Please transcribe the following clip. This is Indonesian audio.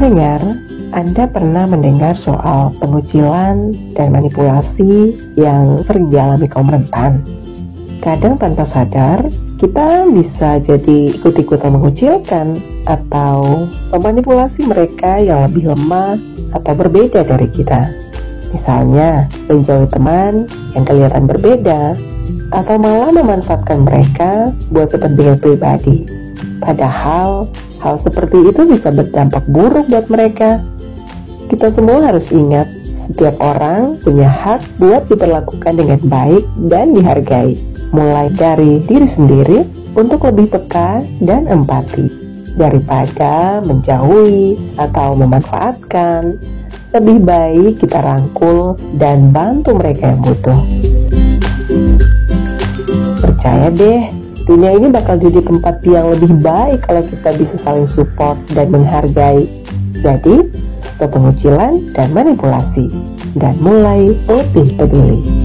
Pendengar, Anda pernah mendengar soal pengucilan dan manipulasi yang sering dialami kaum rentan. Kadang tanpa sadar, kita bisa jadi ikut-ikutan mengucilkan atau memanipulasi mereka yang lebih lemah atau berbeda dari kita. Misalnya, menjauhi teman yang kelihatan berbeda, atau malah memanfaatkan mereka buat kepentingan pribadi. Padahal, hal seperti itu bisa berdampak buruk buat mereka. Kita semua harus ingat, setiap orang punya hak buat diperlakukan dengan baik dan dihargai. Mulai dari diri sendiri untuk lebih peka dan empati, daripada menjauhi atau memanfaatkan. Lebih baik kita rangkul dan bantu mereka yang butuh. Percaya deh, dunia ini bakal jadi tempat yang lebih baik kalau kita bisa saling support dan menghargai. Jadi, stop pengucilan dan manipulasi, dan mulai lebih peduli.